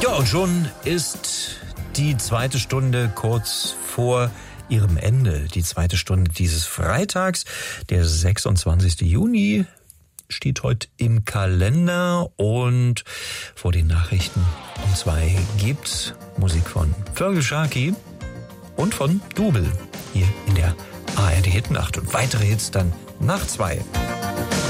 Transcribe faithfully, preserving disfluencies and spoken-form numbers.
Ja, und schon ist die zweite Stunde kurz vor ihrem Ende. Die zweite Stunde dieses Freitags, der sechsundzwanzigsten Juni, steht heute im Kalender, und vor den Nachrichten um zwei gibt's Musik von Fergal Sharkey und von Dubel hier in der A R D Hitnacht, und weitere Hits dann nach zwei.